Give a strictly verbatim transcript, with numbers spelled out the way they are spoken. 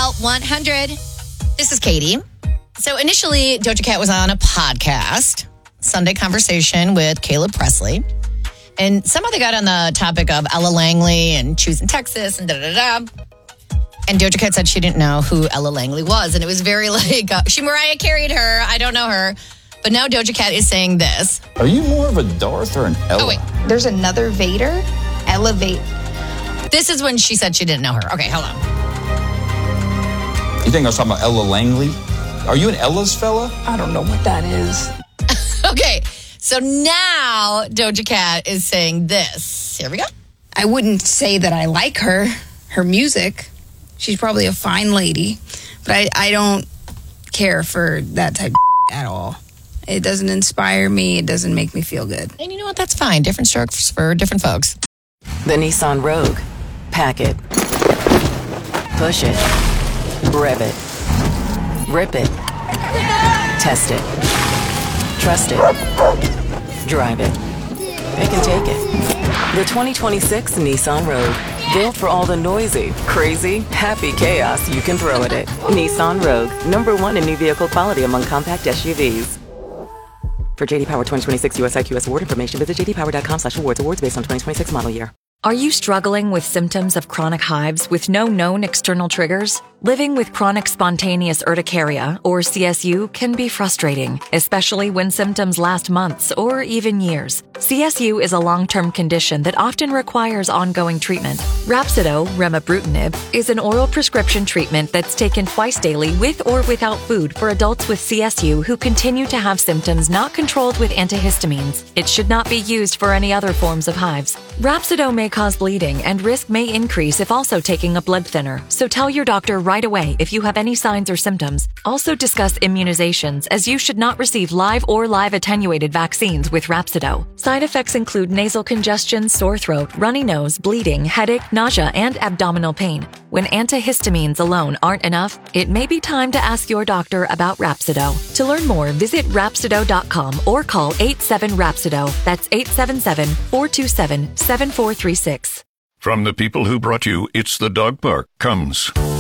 Hot one hundred. This is Katie. So initially, Doja Cat was on a podcast, Sunday Conversation with Caleb Presley. And somehow they got on the topic of Ella Langley and choosing Texas and da-da-da-da. And Doja Cat said she didn't know who Ella Langley was. And it was very like, uh, she Mariah Carey'd her. I don't know her. But now Doja Cat is saying this. Are you more of a Darth or an Ella? Oh, wait. There's another Vader. Elevate. This is when she said she didn't know her. Okay, hold on. You think I was talking about Ella Langley? Are you an Ella's fella? I don't know what that is. Okay, so now Doja Cat is saying this. Here we go. I wouldn't say that I like her, her music. She's probably a fine lady, but I, I don't care for that type of at all. It doesn't inspire me. It doesn't make me feel good. And you know what? That's fine. Different strokes for different folks. The Nissan Rogue. Pack it. Push it. Rev it. Rip it. Test it. Trust it. Drive it. It can take it. The twenty twenty-six Nissan Rogue. Built for all the noisy, crazy, happy chaos you can throw at it. Nissan Rogue. Number one in new vehicle quality among compact S U Vs. For J D Power twenty twenty-six U S I Q S award information, visit j d power dot com slash awards. Awards based on twenty twenty-six model year. Are you struggling with symptoms of chronic hives with no known external triggers? Living with chronic spontaneous urticaria, or C S U, can be frustrating, especially when symptoms last months or even years. C S U is a long-term condition that often requires ongoing treatment. Rhapsido, remibrutinib, is an oral prescription treatment that's taken twice daily with or without food for adults with C S U who continue to have symptoms not controlled with antihistamines. It should not be used for any other forms of hives. Rhapsido may cause bleeding and risk may increase if also taking a blood thinner, so tell your doctor right away if you have any signs or symptoms. Also discuss immunizations, as you should not receive live or live attenuated vaccines with Rhapsido. Side effects include nasal congestion, sore throat, runny nose, bleeding, headache, nausea, and abdominal pain. When antihistamines alone aren't enough, it may be time to ask your doctor about Rhapsido. To learn more, visit Rhapsido dot com or call eight seven Rhapsido. That's eight seven seven, four two seven, seven four three six. From the people who brought you It's the Dog Park comes